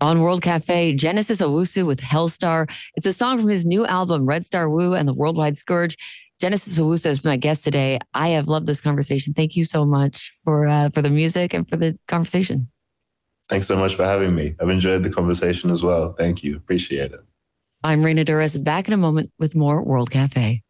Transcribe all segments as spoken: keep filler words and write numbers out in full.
On World Cafe, Genesis Owusu with Hellstar. It's a song from his new album, Red Star Woo and the Worldwide Scourge. Genesis Owusu has been my guest today. I have loved this conversation. Thank you so much for uh, for the music and for the conversation. Thanks so much for having me. I've enjoyed the conversation as well. Thank you. Appreciate it. I'm Raina Douris, back in a moment with more World Cafe.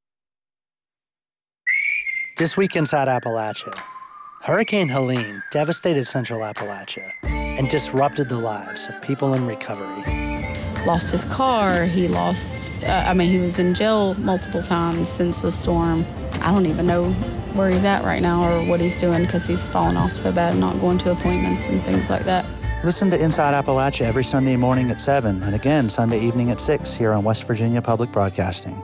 This week inside Appalachia, Hurricane Helene devastated central Appalachia and disrupted the lives of people in recovery. Lost his car, he lost, uh, I mean, he was in jail multiple times since the storm. I don't even know where he's at right now or what he's doing because he's fallen off so bad and not going to appointments and things like that. Listen to Inside Appalachia every Sunday morning at seven and again Sunday evening at six here on West Virginia Public Broadcasting.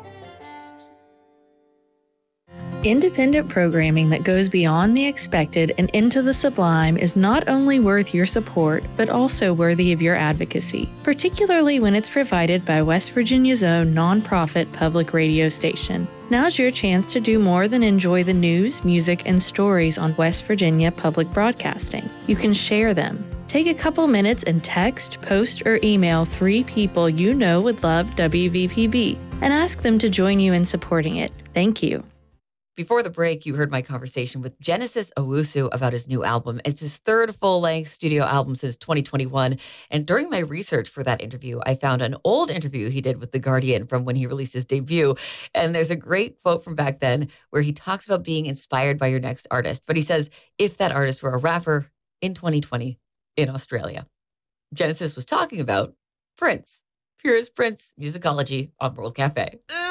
Independent programming that goes beyond the expected and into the sublime is not only worth your support, but also worthy of your advocacy, particularly when it's provided by West Virginia's own nonprofit public radio station. Now's your chance to do more than enjoy the news, music, and stories on West Virginia Public Broadcasting. You can share them. Take a couple minutes and text, post, or email three people you know would love W V P B and ask them to join you in supporting it. Thank you. Before the break, you heard my conversation with Genesis Owusu about his new album. It's his third full-length studio album since twenty twenty-one. And during my research for that interview, I found an old interview he did with The Guardian from when he released his debut. And there's a great quote from back then where he talks about being inspired by your next artist. But he says, if that artist were a rapper in twenty twenty in Australia. Genesis was talking about Prince. Here is Prince Musicology on World Cafe.